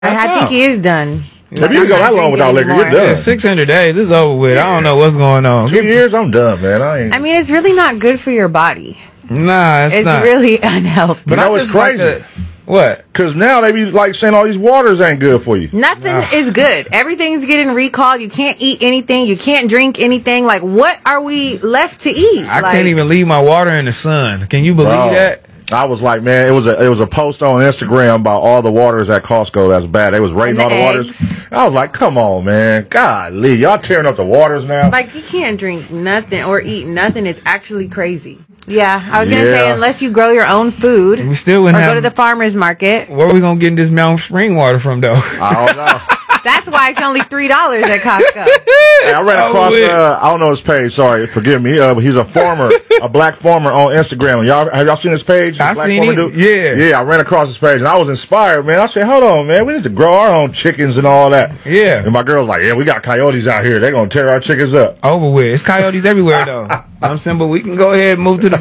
I think he is done. If you go that long without liquor, you're done. 600 days, it's over with. I don't know what's going on. 2 years, I'm done, man. I mean, it's really not good for your body. Nah, it's not. It's really unhealthy. But that was crazy. What? Because now they be like saying all these waters ain't good for you. Nothing is good. Everything's getting recalled. You can't eat anything. You can't drink anything. Like, what are we left to eat? I can't even leave my water in the sun. Can you believe that? I was like, man, it was a post on Instagram about all the waters at Costco that's bad. They was rating all the waters. I was like, come on, man. Golly, y'all tearing up the waters now. Like, you can't drink nothing or eat nothing. It's actually crazy. Yeah, I was going to say, unless you grow your own food we still wouldn't go to the farmer's market. Where are we going to get this Mountain Spring water from, though? I don't know. That's why it's only $3 at Costco. Hey, I ran across, I don't know his page, sorry, forgive me. He's a farmer, a black farmer on Instagram. Have y'all seen his page? I seen it, Yeah, I ran across his page, and I was inspired, man. I said, hold on, man, we need to grow our own chickens and all that. Yeah. And my girl's like, yeah, we got coyotes out here. They're going to tear our chickens up. Over with. It's coyotes everywhere, though. I'm saying, but we can go ahead and move to the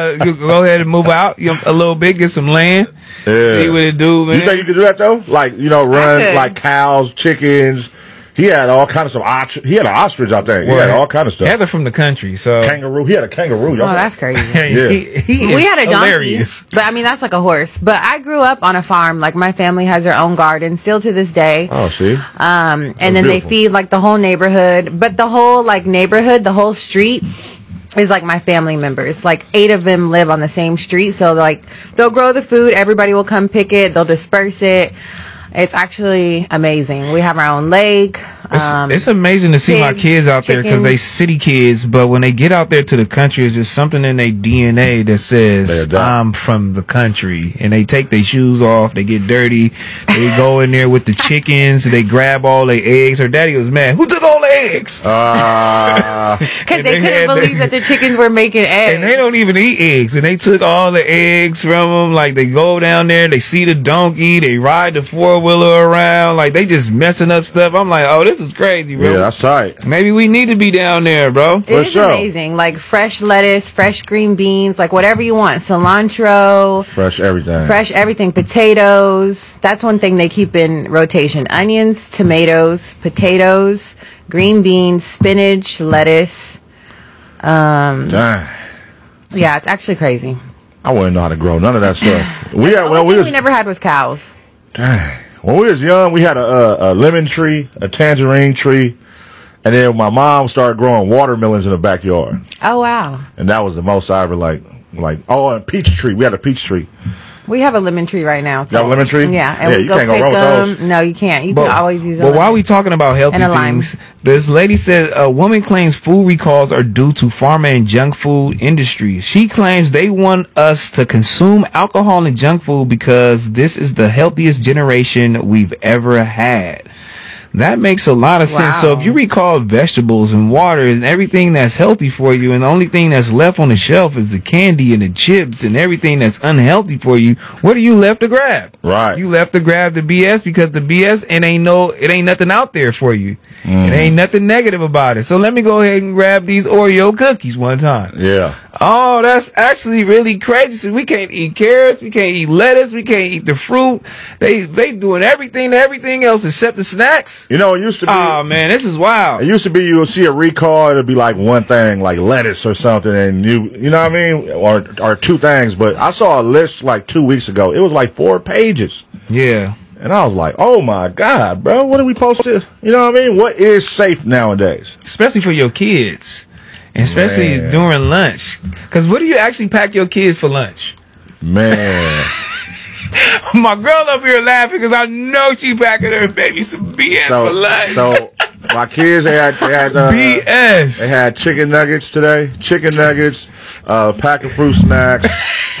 go ahead and move out a little bit, get some land, see what it do, man. You think you could do that, though? Like, run like cows, chickens. He had all kinds of stuff. He had an ostrich, I think. He had all kind of stuff. Heather from the country, so kangaroo. He had a kangaroo. Oh, that's crazy. Yeah. We had a donkey, but I mean that's like a horse. But I grew up on a farm. Like my family has their own garden, still to this day. Oh, see. And then they feed like the whole neighborhood, but the whole neighborhood, the whole street is like my family members. Like 8 of them live on the same street, so like they'll grow the food. Everybody will come pick it. They'll disperse it. It's actually amazing. We have our own lake. It's amazing to see my kids out there because they city kids, but when they get out there to the country, it's just something in their DNA that says, I'm from the country. And they take their shoes off, they get dirty, they go in there with the chickens, they grab all their eggs. Her daddy was mad. Who took all the eggs? Because they couldn't believe that the chickens were making eggs. And they don't even eat eggs. And they took all the eggs from them. Like, they go down there, they see the donkey, they ride the 4-wheeler around. Like, they just messing up stuff. I'm like, oh, this is crazy, bro. Yeah, that's right. Maybe we need to be down there, bro. It is amazing. Like fresh lettuce, fresh green beans, like whatever you want. Cilantro. Fresh everything. Fresh everything. Potatoes. That's one thing they keep in rotation. Onions, tomatoes, potatoes, green beans, spinach, lettuce. Dang. Yeah, it's actually crazy. I wouldn't know how to grow none of that stuff. We never had was cows. Dang. When we was young, we had a lemon tree, a tangerine tree, and then my mom started growing watermelons in the backyard. Oh, wow. And that was the most I ever and peach tree. We had a peach tree. We have a lemon tree right now. You got a lemon tree? Yeah, and we you can't go wrong with those. No, you can't. You can always use a lemon. But while we talking about healthy things, this lady said a woman claims food recalls are due to pharma and junk food industries. She claims they want us to consume alcohol and junk food because this is the healthiest generation we've ever had. That makes a lot of sense. So if you recall vegetables and water and everything that's healthy for you, and the only thing that's left on the shelf is the candy and the chips and everything that's unhealthy for you, what are you left to grab? Right. You left to grab the BS because the BS, it ain't nothing out there for you. It ain't nothing negative about it. So let me go ahead and grab these Oreo cookies one time. Yeah. Oh, that's actually really crazy. So we can't eat carrots, we can't eat lettuce, we can't eat the fruit. They doing everything to everything else except the snacks. You know, it used to be. Oh man, this is wild. It used to be you would see a recall, it'd be like one thing, like lettuce or something, and you know what I mean, or 2 things. But I saw a list like 2 weeks ago. It was like 4 pages. Yeah. And I was like, oh my God, bro, what are we supposed to? You know what I mean? What is safe nowadays? Especially for your kids. And especially during lunch. Because what do you actually pack your kids for lunch? Man. My girl up here laughing because I know she packing her baby some BS for lunch. So my kids, they had BS. They had chicken nuggets today. Chicken nuggets, pack of fruit snacks.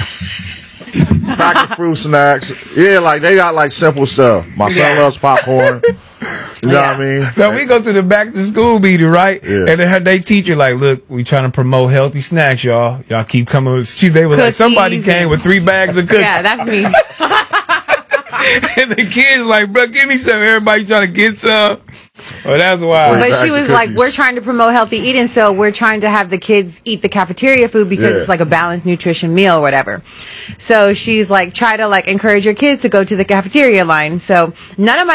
Pack of fruit snacks. Yeah, like they got like simple stuff. My son loves popcorn. You know what I mean? Now we go to the back to school meeting, right? Yeah. And then they teacher like, look, we trying to promote healthy snacks, y'all. Y'all keep coming with. They was like, somebody came with 3 bags of cookies. Yeah, that's me. And the kids like, bro, give me some. Everybody trying to get some. Oh, that's wild. But she was like, we're trying to promote healthy eating, so we're trying to have the kids eat the cafeteria food because it's like a balanced nutrition meal or whatever. So she's like, try to like encourage your kids to go to the cafeteria line. So none of my